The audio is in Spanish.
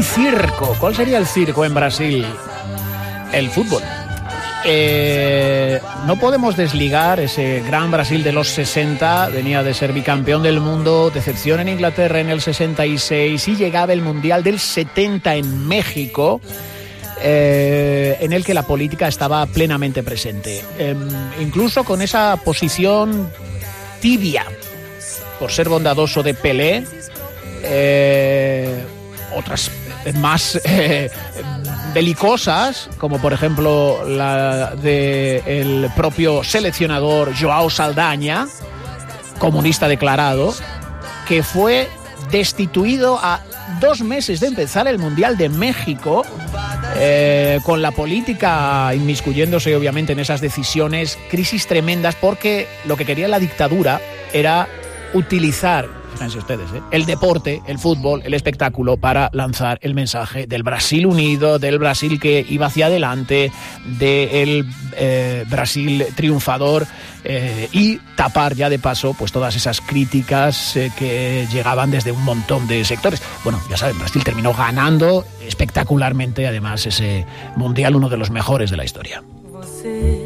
un circo. ¿Cuál sería el circo en Brasil? El fútbol. No podemos desligar ese gran Brasil de los 60, venía de ser bicampeón del mundo, decepción en Inglaterra en el 66 y llegaba el Mundial del 70 en México, en el que la política estaba plenamente presente, incluso con esa posición tibia, por ser bondadoso de Pelé, otras más belicosas, como por ejemplo la del propio seleccionador João Saldanha, comunista declarado, que fue destituido a 2 meses de empezar el Mundial de México, con la política inmiscuyéndose obviamente en esas decisiones, crisis tremendas, porque lo que quería la dictadura era utilizar, fíjense ustedes, el deporte, el fútbol, el espectáculo para lanzar el mensaje del Brasil unido, del Brasil que iba hacia adelante, del Brasil triunfador, y tapar ya de paso pues todas esas críticas que llegaban desde un montón de sectores. Bueno, ya saben, Brasil terminó ganando espectacularmente además ese mundial, uno de los mejores de la historia.